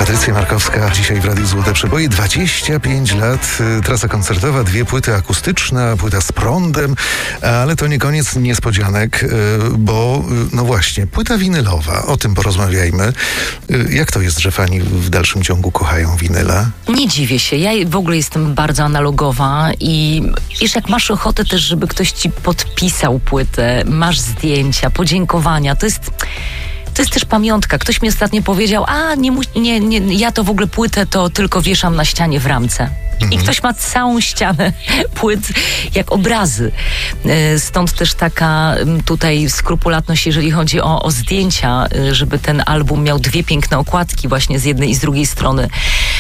Patrycja Markowska dzisiaj w Radiu Złote Przeboje. 25 lat, trasa koncertowa, 2 płyty akustyczne, płyta z prądem, ale to nie koniec niespodzianek, bo no właśnie, płyta winylowa, o tym porozmawiajmy. Jak to jest, że fani w dalszym ciągu kochają winyla? Nie dziwię się, ja w ogóle jestem bardzo analogowa i wiesz, jak masz ochotę też, żeby ktoś ci podpisał płytę, masz zdjęcia, podziękowania, to jest też pamiątka. Ktoś mi ostatnio powiedział, ja to w ogóle płytę to tylko wieszam na ścianie w ramce. I ktoś ma całą ścianę płyt jak obrazy. Stąd też taka tutaj skrupulatność, jeżeli chodzi o zdjęcia, żeby ten album miał 2 piękne okładki właśnie z jednej i z drugiej strony.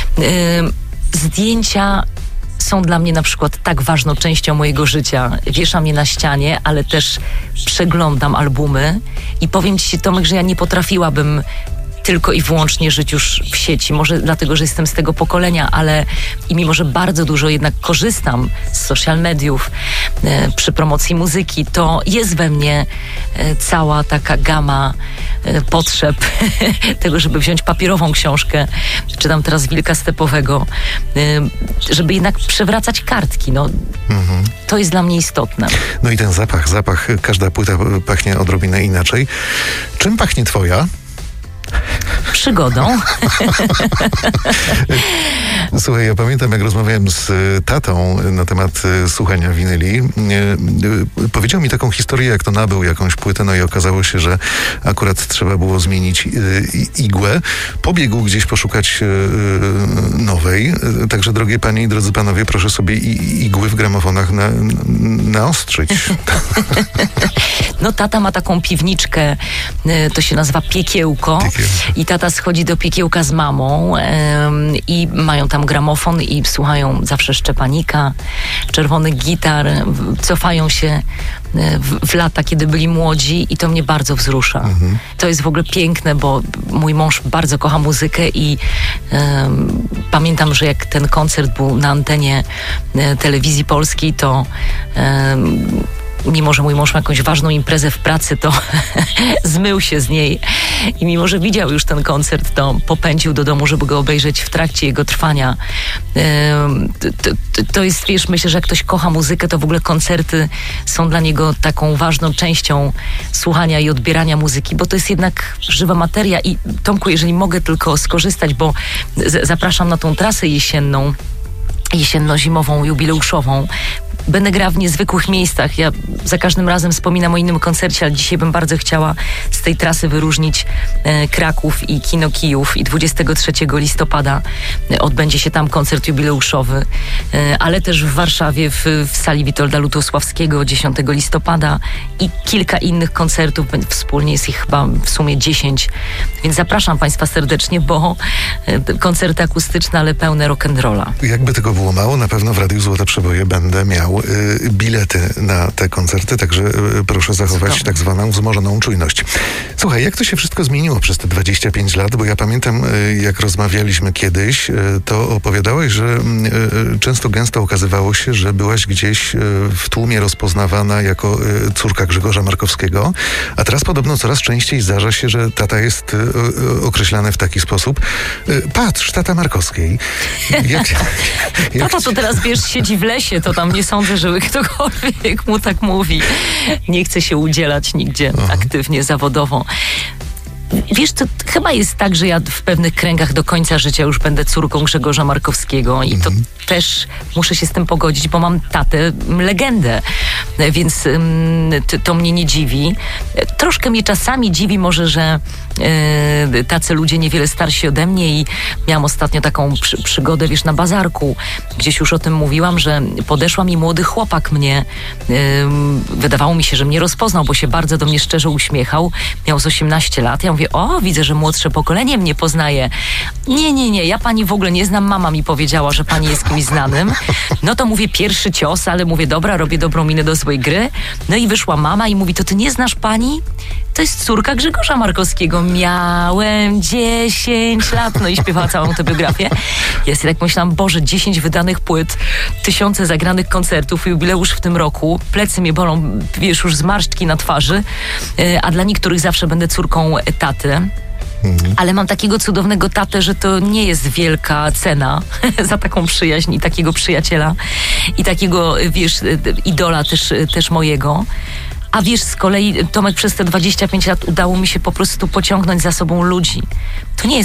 Zdjęcia są dla mnie na przykład tak ważną częścią mojego życia. Wieszam je na ścianie, ale też przeglądam albumy i powiem ci, Tomek, że ja nie potrafiłabym tylko i wyłącznie żyć już w sieci. Może dlatego, że jestem z tego pokolenia, ale i mimo, że bardzo dużo jednak korzystam z social mediów przy promocji muzyki, to jest we mnie cała taka gama potrzeb tego, żeby wziąć papierową książkę, czytam teraz Wilka Stepowego, żeby jednak przewracać kartki. To jest dla mnie istotne. No i ten zapach, każda płyta pachnie odrobinę inaczej. Czym pachnie twoja? Przygodą. Słuchaj, ja pamiętam, jak rozmawiałem z tatą na temat słuchania winyli. Powiedział mi taką historię, jak to nabył jakąś płytę, no i okazało się, że akurat trzeba było zmienić igłę. Pobiegł gdzieś poszukać nowej. Także, drogie panie i drodzy panowie, proszę sobie igły w gramofonach naostrzyć. No, tata ma taką piwniczkę, to się nazywa Piekiełko. I tata schodzi do Piekiełka z mamą i mają tam gramofon i słuchają zawsze Szczepanika, Czerwonych Gitar, cofają się w lata, kiedy byli młodzi i to mnie bardzo wzrusza. To jest w ogóle piękne, bo mój mąż bardzo kocha muzykę i pamiętam, że jak ten koncert był na antenie telewizji polskiej, to mimo, że mój mąż ma jakąś ważną imprezę w pracy, to zmył się z niej i mimo, że widział już ten koncert, to popędził do domu, żeby go obejrzeć w trakcie jego trwania. To jest, wiesz, myślę, że jak ktoś kocha muzykę, to w ogóle koncerty są dla niego taką ważną częścią słuchania i odbierania muzyki, bo to jest jednak żywa materia i Tomku, jeżeli mogę tylko skorzystać, bo zapraszam na tą trasę jesienno-zimową, jubileuszową. Będę grała w niezwykłych miejscach. Ja za każdym razem wspominam o innym koncercie, ale dzisiaj bym bardzo chciała z tej trasy wyróżnić Kraków i Kino Kijów i 23 listopada odbędzie się tam koncert jubileuszowy, ale też w Warszawie w sali Witolda Lutosławskiego 10 listopada i kilka innych koncertów. Wspólnie jest ich chyba w sumie 10, więc zapraszam Państwa serdecznie, bo koncerty akustyczne, ale pełne rock'n'rolla. Jakby tego było mało, na pewno w Radiu Złote Przeboje będę miał bilety na te koncerty, także proszę zachować tak zwaną wzmożoną czujność. Słuchaj, jak to się wszystko zmieniło przez te 25 lat? Bo ja pamiętam, jak rozmawialiśmy kiedyś, to opowiadałeś, że często gęsto okazywało się, że byłaś gdzieś w tłumie rozpoznawana jako córka Grzegorza Markowskiego, a teraz podobno coraz częściej zdarza się, że tata jest określany w taki sposób. Patrz, tata Markowskiej. Tata to teraz, wiesz, siedzi w lesie, to tam nie sądzę, żeby ktokolwiek mu tak mówi. Nie chce się udzielać nigdzie aktywnie, zawodowo. Wiesz, to chyba jest tak, że ja w pewnych kręgach do końca życia już będę córką Grzegorza Markowskiego i to też muszę się z tym pogodzić, bo mam tatę legendę, więc to mnie nie dziwi. Troszkę mnie czasami dziwi może, że tacy ludzie niewiele starsi ode mnie i miałam ostatnio taką przygodę, wiesz, na bazarku. Gdzieś już o tym mówiłam, że podeszła mi młody chłopak mnie, wydawało mi się, że mnie rozpoznał, bo się bardzo do mnie szczerze uśmiechał. Miał z 18 lat. Ja mówię, widzę, że młodsze pokolenie mnie poznaje. Nie, ja pani w ogóle nie znam. Mama mi powiedziała, że pani jest kimś znanym. No to mówię, pierwszy cios, ale mówię, dobra, robię dobrą minę do złej gry. No i wyszła mama i mówi, to ty nie znasz pani? To jest córka Grzegorza Markowskiego. Miałem 10 lat. No i śpiewała całą tę biografię. Ja sobie tak myślałam, Boże, 10 wydanych płyt, 1000 zagranych koncertów, jubileusz w tym roku. Plecy mnie bolą, wiesz, już zmarszczki na twarzy. A dla niektórych zawsze będę córką taty. Ale mam takiego cudownego tatę, że to nie jest wielka cena za taką przyjaźń i takiego przyjaciela i takiego, wiesz, idola też mojego. A wiesz, z kolei, Tomek, przez te 25 lat udało mi się po prostu pociągnąć za sobą ludzi. To nie jest